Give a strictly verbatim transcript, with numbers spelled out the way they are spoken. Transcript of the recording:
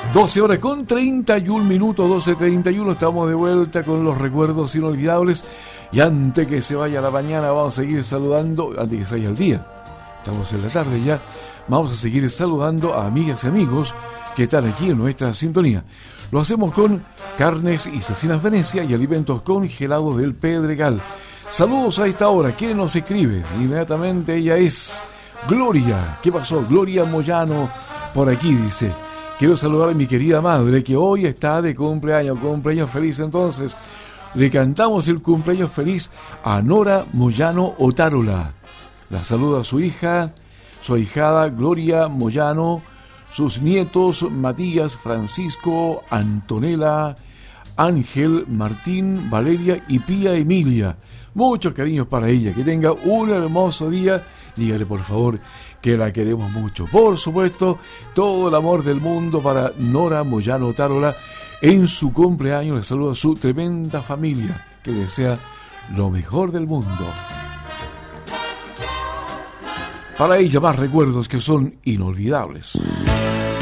doce horas con treinta y un minutos, doce treinta y uno, estamos de vuelta con los recuerdos inolvidables. Y antes que se vaya la mañana, vamos a seguir saludando, antes que se vaya el día, estamos en la tarde ya, vamos a seguir saludando a amigas y amigos que están aquí en nuestra sintonía. Lo hacemos con Carnes y Cecinas Venecia y Alimentos Congelados del Pedregal. Saludos a esta hora. ¿Quién nos escribe? Inmediatamente ella es Gloria. ¿Qué pasó? Gloria Moyano por aquí dice: quiero saludar a mi querida madre que hoy está de cumpleaños. Cumpleaños feliz. Entonces le cantamos el cumpleaños feliz a Nora Moyano Otárola. La saluda a su hija, su ahijada Gloria Moyano, sus nietos Matías, Francisco, Antonella, Ángel, Martín, Valeria y Pía Emilia. Muchos cariños para ella. Que tenga un hermoso día. Dígale por favor que la queremos mucho. Por supuesto, todo el amor del mundo para Nora Moyano Otárola. En su cumpleaños le saluda a su tremenda familia, que le desea lo mejor del mundo. Para ella más recuerdos que son inolvidables.